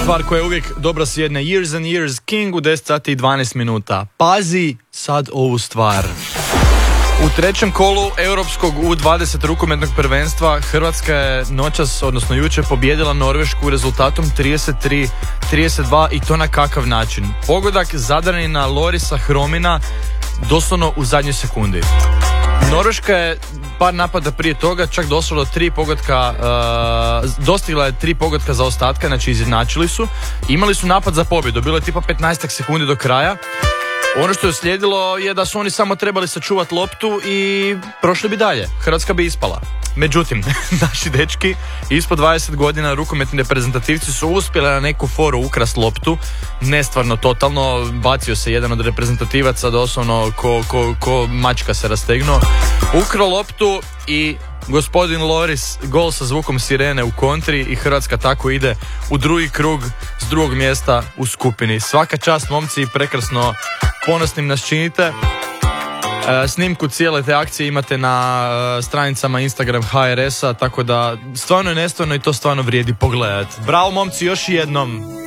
Stvar koja je uvijek dobra s jedne Years and Years King u 10 sati i 12 minuta. Pazi sad ovu stvar. U trećem kolu europskog U20 rukometnog prvenstva Hrvatska je noćas, odnosno jučer, pobijedila Norvešku rezultatom 33-32 i to na kakav način. Pogodak Zadranina Lorisa Hromina doslovno u zadnjoj sekundi. Norveška je par napada prije toga čak došla do 3 pogotka, dostigla je 3 pogotka za ostatka, znači izjednačili su. Imali su napad za pobjedu, bilo je tipa 15 sekundi do kraja. Ono što je slijedilo je da su oni samo trebali sačuvati loptu i prošli bi dalje. Hrvatska bi ispala. Međutim, naši dečki ispod 20 godina rukometni reprezentativci su uspjeli na neku foru ukrast loptu. Nestvarno, totalno. Bacio se jedan od reprezentativaca doslovno ko mačka se rastegnuo. Ukrao loptu i gospodin Loris gol sa zvukom sirene u kontri i Hrvatska tako ide u drugi krug s drugog mjesta u skupini. Svaka čast, momci, prekrasno, ponosnim nas činite. Snimku cijele te akcije imate na stranicama Instagram HRS-a, tako da stvarno je nestvarno i to stvarno vrijedi pogledati. Bravo, momci, još jednom.